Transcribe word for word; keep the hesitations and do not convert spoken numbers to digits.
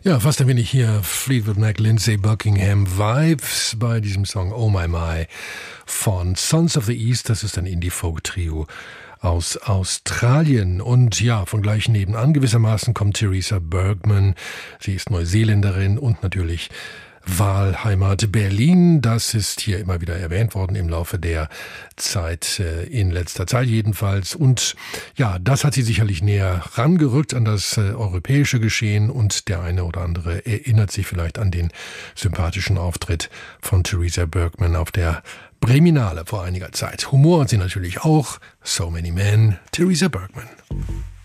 Ja, fast ein wenig hier Fleetwood Mac, Lindsey Buckingham Vibes bei diesem Song Oh My My von Sons of the East. Das ist ein Indie-Folk-Trio aus Australien. Und ja, von gleich nebenan gewissermaßen kommt Teresa Bergman. Sie ist Neuseeländerin und natürlich Wahlheimat Berlin. Das ist hier immer wieder erwähnt worden im Laufe der Zeit, in letzter Zeit jedenfalls. Und ja, das hat sie sicherlich näher rangerückt an das äh, europäische Geschehen, und der eine oder andere erinnert sich vielleicht an den sympathischen Auftritt von Teresa Bergman auf der Breminale vor einiger Zeit. Humor hat sie natürlich auch. So Many Men, Teresa Bergman.